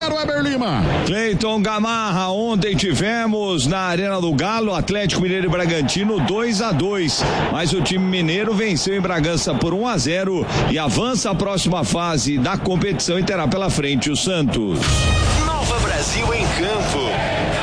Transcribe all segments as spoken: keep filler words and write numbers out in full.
Weber Lima. Cleiton Gamarra, ontem tivemos na Arena do Galo, Atlético Mineiro e Bragantino dois a dois, mas o time mineiro venceu em Bragança por um a zero e avança à próxima fase da competição e terá pela frente o Santos. Nova Brasil em campo.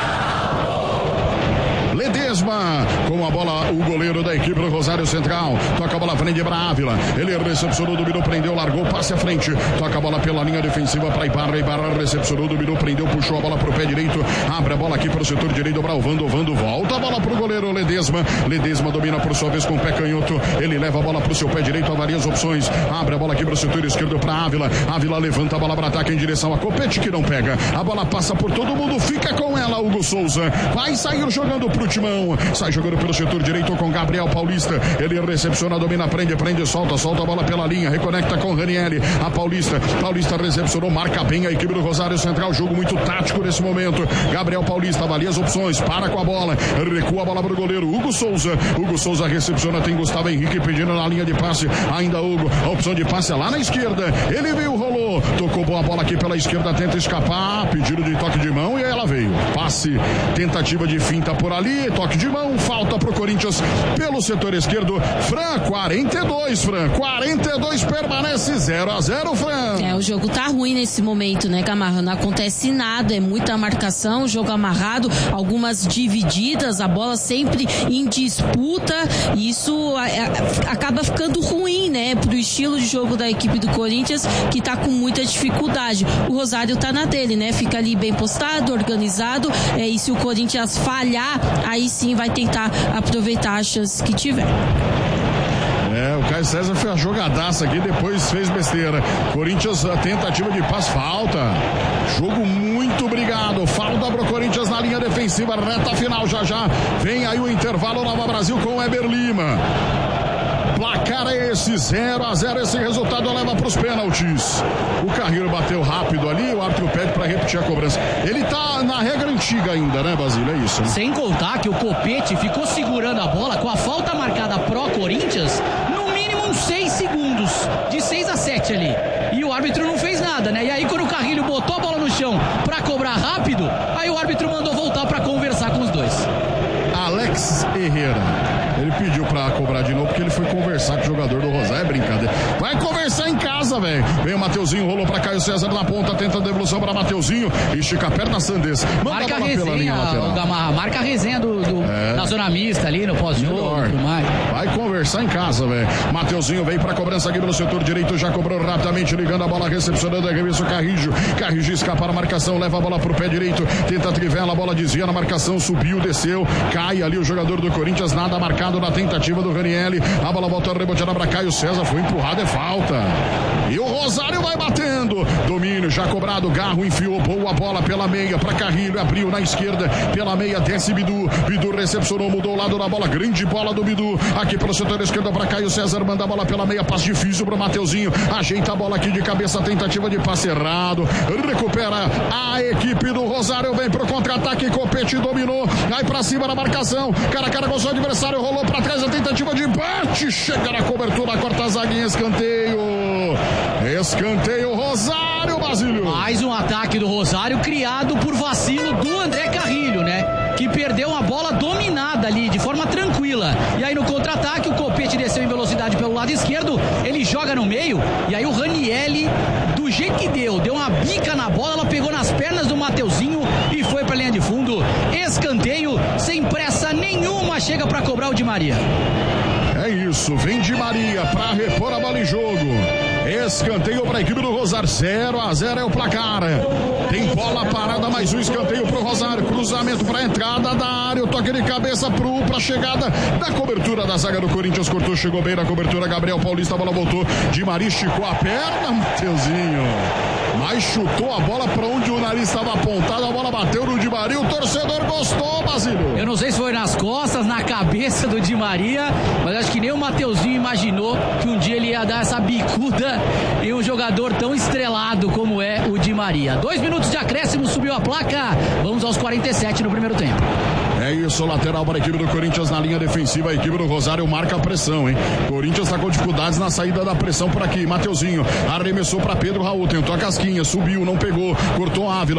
Ledesma com a bola, o goleiro da equipe do Rosário Central, toca a bola à frente para Ávila, ele recepcionou, dominou, prendeu, largou, passe à frente, toca a bola pela linha defensiva para Ibarra, Ibarra recepcionou, dominou, prendeu, puxou a bola pro pé direito, abre a bola aqui para o setor direito para o Vando, Vando volta a bola pro goleiro Ledesma, Ledesma domina por sua vez com o pé canhoto, ele leva a bola pro seu pé direito, avalia as opções, abre a bola aqui para o setor esquerdo para Ávila, Ávila levanta a bola para ataque em direção a Copete, que não pega, a bola passa por todo mundo, fica com ela Hugo Souza, vai sair jogando pro Timão, sai jogando pelo setor direito com Gabriel Paulista, ele recepciona, domina, prende, prende, solta, solta a bola pela linha, reconecta com Ranieri, a Paulista, Paulista recepcionou, marca bem a equipe do Rosário Central, jogo muito tático nesse momento, Gabriel Paulista avalia as opções, para com a bola, recua a bola pro goleiro Hugo Souza, Hugo Souza recepciona, tem Gustavo Henrique pedindo na linha de passe, ainda Hugo, a opção de passe é lá na esquerda, ele veio, rolou, tocou boa bola aqui pela esquerda, tenta escapar, pedido de toque de mão e ela veio, passe, tentativa de finta por ali, toque de mão, falta pro Corinthians pelo setor esquerdo. Fran, quarenta e dois, Fran, quarenta e dois, permanece zero a zero, Fran. É, o jogo tá ruim nesse momento, né, Gamarra? Não acontece nada, é muita marcação, jogo amarrado, algumas divididas, a bola sempre em disputa, e isso a, a, acaba ficando ruim, né, pro estilo de jogo da equipe do Corinthians, que tá com muita dificuldade. O Rosário tá na dele, né, fica ali bem postado, organizado, é, e se o Corinthians falhar, aí sim vai tentar aproveitar as chances que tiver. É, o Caio César fez a jogadaça aqui, depois fez besteira. Corinthians, a tentativa de passe, falta. Jogo muito brigado, falta pro Corinthians na linha defensiva, reta final já já. Vem aí o intervalo, Nova Brasil com o Weber Lima. Placar é esse, zero a zero, esse resultado leva para os pênaltis. O Carreiro bateu rápido ali, o árbitro pede para repetir a cobrança. Ele tá na regra antiga ainda, né, Basílio? É isso, né? Sem contar que o Copete ficou segurando a bola com a falta marcada pró Corinthians, no mínimo uns seis segundos, de seis a sete ali. E o árbitro não fez nada, né? E aí quando o Carrilho botou a bola no chão para cobrar rápido, aí o árbitro mandou voltar para conversar com os dois. Alex Herrera. Ele pediu pra cobrar de novo porque ele foi conversar com o jogador do Rosário. É brincadeira. Vai conversar em casa, velho. Vem o Mateuzinho, rolou pra Caio César na ponta, tenta a devolução pra Mateuzinho. Estica a perna, Sandes. Manda marca a, a resenha, o Gamarra. Marca a resenha do, do, é. na zona mista ali, no pós-jogo. Vai conversar em casa, velho. Mateuzinho veio pra cobrança aqui pelo setor direito, já cobrou rapidamente, ligando a bola, recepcionando a revista Carrijo. Carrijo escapa a marcação, leva a bola pro pé direito, tenta trivela, a bola desvia na marcação, subiu, desceu, cai ali o jogador do Corinthians, nada marcado na tentativa do Ranieri, a bola volta reboteada para Caio César, foi empurrado, é falta. E o Rosário vai batendo, domínio já cobrado, Garro enfiou, boa bola pela meia para Carrilho, abriu na esquerda, pela meia desce Bidu, Bidu recepcionou, mudou o lado da bola, grande bola do Bidu, aqui pelo setor esquerdo para Caio César, manda a bola pela meia, passe difícil para o Mateuzinho, ajeita a bola aqui de cabeça, tentativa de passe errado, recupera a equipe do Rosário, vem pro contra-ataque, Copete dominou, vai para cima da marcação, cara a cara com o seu adversário, rolou para trás a tentativa de bate, chega na cobertura, corta a zaguinha, escanteio, escanteio Rosário, Basílio. Mais um ataque do Rosário criado por vacilo do André Carrilho, né? Que perdeu uma bola dominada ali, de forma tranquila. E aí no contra-ataque o Copete desceu em velocidade pelo lado esquerdo, ele joga no meio, e aí o Ranieri, do jeito que deu, deu uma bica na bola, ela pegou nas pernas do Mateuzinho e foi pra linha de fundo. Escanteio, sem pressa nenhuma, chega pra cobrar o Di Maria. É isso, vem Di Maria pra repor a bola em jogo. Escanteio para a equipe do Rosário, zero a zero é o placar. Tem bola parada, mais um escanteio pro Rosário, cruzamento para a entrada da área, o toque de cabeça pro para a chegada da cobertura da zaga do Corinthians, cortou, chegou bem na cobertura, Gabriel Paulista, a bola voltou, Di Maria esticou a perna, Mateuzinho, mas chutou a bola para onde o nariz estava apontado, a bola bateu no Di Maria, o torcedor gostou, Basílio. Eu não sei se foi nas costas, na cabeça do Di Maria, mas acho que nem o Mateuzinho imaginou que um dia ele ia dar essa bicuda em um jogador tão estrelado como é o Di Maria. Dois minutos de acréscimo, subiu a placa, vamos aos quarenta e sete no primeiro tempo. É isso, lateral para a equipe do Corinthians na linha defensiva. A equipe do Rosário marca a pressão, hein? Corinthians está com dificuldades na saída da pressão por aqui. Mateuzinho arremessou para Pedro Raul, tentou a casquinha, subiu, não pegou, cortou a Ávila.